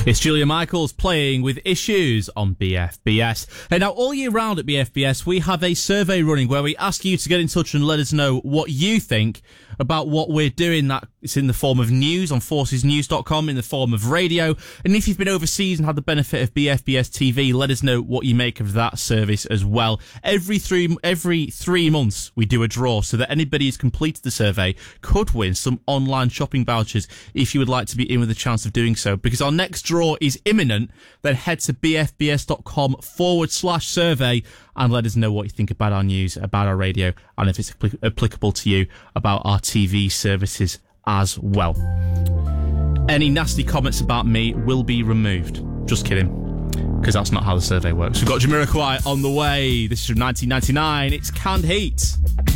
It's Julia Michaels playing with Issues on BFBS. And now, all year round at BFBS, we have a survey running where we ask you to get in touch and let us know what you think about what we're doing. That it's in the form of news on forcesnews.com, in the form of radio. And if you've been overseas and had the benefit of BFBS TV, let us know what you make of that service as well. Every 3 months, we do a draw so that anybody who's completed the survey could win some online shopping vouchers if you would like to be in with a chance of doing so. Because our next draw is imminent, then head to bfbs.com/survey and let us know what you think about our news, about our radio, and if it's applicable to you, about our TV services as well. Any nasty comments about me will be removed. Just kidding, because that's not how the survey works. We've got Jamiroquai on the way. This is from 1999. It's Canned Heat.